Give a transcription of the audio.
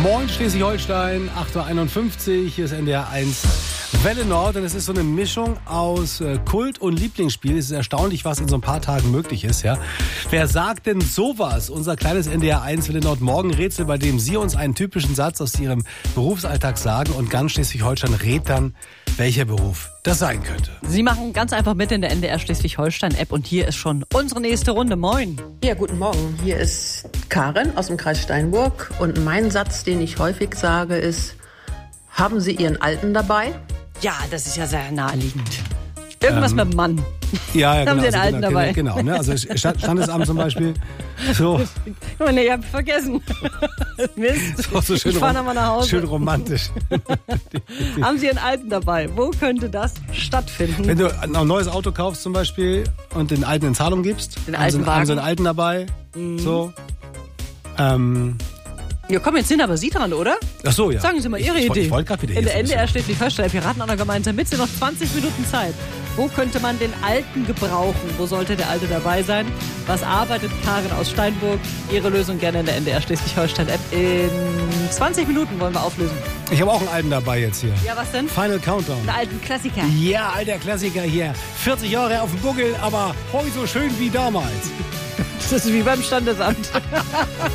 Moin Schleswig-Holstein, 8.51 Uhr, hier ist NDR 1 Welle Nord und es ist so eine Mischung aus Kult und Lieblingsspiel. Es ist erstaunlich, was in so ein paar Tagen möglich ist. Ja. Wer sagt denn sowas? Unser kleines NDR 1 Welle Nord Morgenrätsel, bei dem Sie uns einen typischen Satz aus Ihrem Berufsalltag sagen und ganz Schleswig-Holstein rät dann, welcher Beruf das sein könnte. Sie machen ganz einfach mit in der NDR Schleswig-Holstein-App und hier ist schon unsere nächste Runde. Moin. Ja, guten Morgen. Hier ist Karin aus dem Kreis Steinburg und mein Satz, den ich häufig sage, ist: Haben Sie Ihren Alten dabei? Ja, das ist ja sehr naheliegend. Irgendwas mit dem Mann. Ja, Haben genau. Sie den Alten dabei? Genau, ne? Also Standesamt zum Beispiel. So. Oh nee, ich hab vergessen. Mist. So schön Ich fahr nochmal nach Hause. Schön romantisch. Haben Sie Ihren Alten dabei? Wo könnte das stattfinden? Wenn du ein neues Auto kaufst zum Beispiel und den Alten in Zahlung gibst, Den alten haben sie Wagen. einen Alten dabei. So. Ja, komm, jetzt sind aber Sie dran, oder? Ach so, ja. Sagen Sie mal Ihre Ich Idee. wollte gerade wieder In der hier so ein NDR Schleswig-Holstein, Piraten an der Gemeinsam mit, sind noch 20 Minuten Zeit. Wo könnte man den Alten gebrauchen? Wo sollte der Alte dabei sein? Was arbeitet Karin aus Steinburg? Ihre Lösung gerne in der NDR Schleswig-Holstein-App. In 20 Minuten wollen wir auflösen. Ich habe auch einen Alten dabei jetzt hier. Ja, was denn? Final Countdown. Einen alten Klassiker. Ja, alter Klassiker hier. 40 Jahre auf dem Buckel, aber heute so schön wie damals. Das ist wie beim Standesamt.